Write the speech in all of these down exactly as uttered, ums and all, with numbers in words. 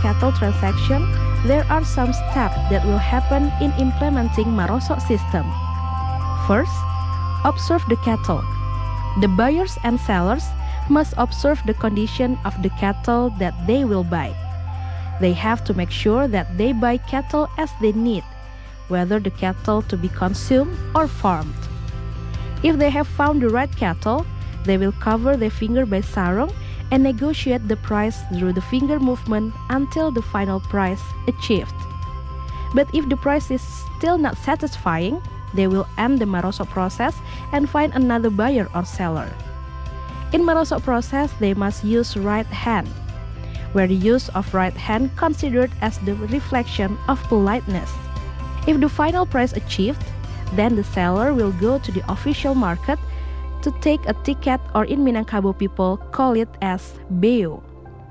cattle transaction, there are some steps that will happen in implementing Marosok system. First, observe the cattle. The buyers and sellers must observe the condition of the cattle that they will buy. They have to make sure that they buy cattle as they need, whether the cattle to be consumed or farmed. If they have found the right cattle, they will cover their finger by sarung and negotiate the price through the finger movement until the final price achieved. But if the price is still not satisfying, they will end the Marosok process and find another buyer or seller. In Marosok process, they must use right hand, where the use of right hand considered as the reflection of politeness. If the final price achieved, then the seller will go to the official market to take a ticket, or in Minangkabau people call it as beo.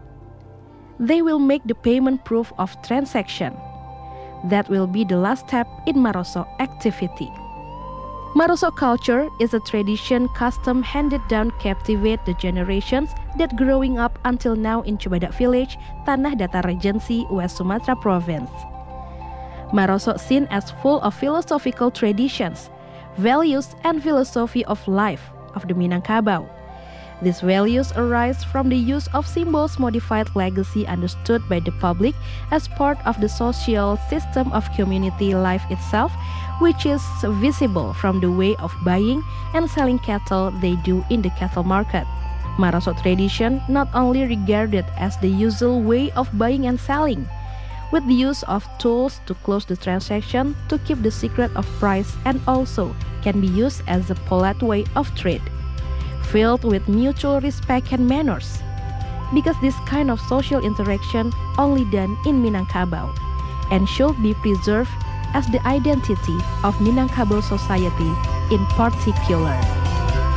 They will make the payment proof of transaction. That will be the last step in Marosok activity. Marosok culture is a tradition custom handed down captivate the generations that growing up until now in Cibadak village, Tanah Datar Regency, West Sumatra Province. Marosok seen as full of philosophical traditions, values and philosophy of life of the Minangkabau. These values arise from the use of symbols modified legacy understood by the public as part of the social system of community life itself, which is visible from the way of buying and selling cattle they do in the cattle market. Marosok tradition not only regarded as the usual way of buying and selling, with the use of tools to close the transaction to keep the secret of price, and also can be used as a polite way of trade, filled with mutual respect and manners, because this kind of social interaction only done in Minangkabau and should be preserved as the identity of Minangkabau society in particular.